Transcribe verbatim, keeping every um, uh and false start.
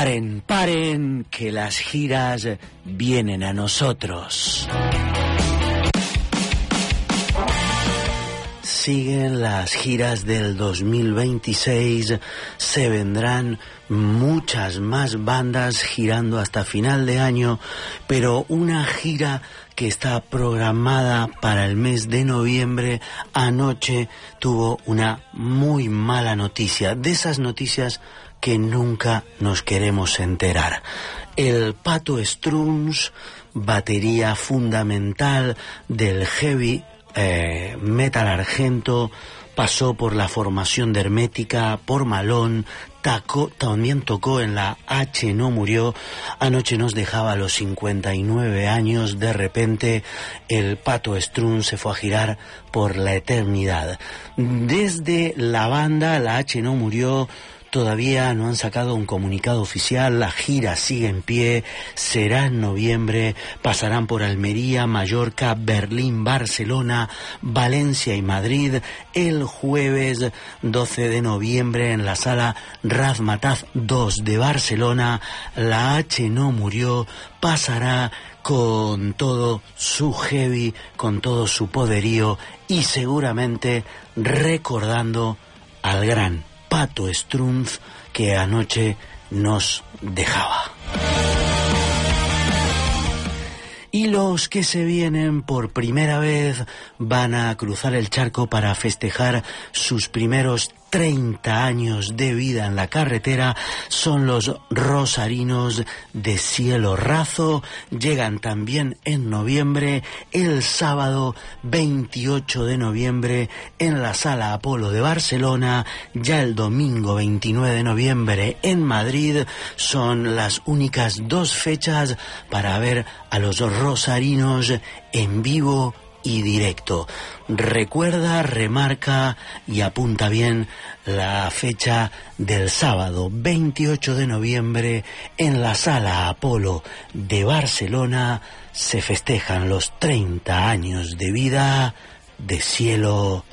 Paren, paren, que las giras vienen a nosotros. Siguen las giras del dos mil veintiséis, se vendrán muchas más bandas girando hasta final de año, pero una gira que está programada para el mes de noviembre, anoche tuvo una muy mala noticia, de esas noticias que nunca nos queremos enterar. El Pato Strunz, batería fundamental del heavy eh, metal argento, pasó por la formación de Hermética, por Malón, taco, también tocó en la H, no murió. Anoche nos dejaba a los cincuenta y nueve años. De repente el Pato Strunz se fue a girar por la eternidad. Desde la banda, la H no murió, todavía no han sacado un comunicado oficial. La gira sigue en pie, será en noviembre, pasarán por Almería, Mallorca, Berlín, Barcelona, Valencia y Madrid. El jueves doce de noviembre en la sala Razmataz dos de Barcelona, la H no murió, pasará con todo su heavy, con todo su poderío y seguramente recordando al gran Pato Strunz, que anoche nos dejaba. Y los que se vienen por primera vez van a cruzar el charco para festejar sus primeros treinta años de vida en la carretera. Son los rosarinos de Cielo Raso. Llegan también en noviembre, el sábado veintiocho de noviembre en la Sala Apolo de Barcelona. Ya el domingo veintinueve de noviembre en Madrid. Son las únicas dos fechas para ver a los rosarinos en vivo y directo. Recuerda, remarca y apunta bien la fecha del sábado veintiocho de noviembre en la Sala Apolo de Barcelona. Se festejan los treinta años de vida de Cielo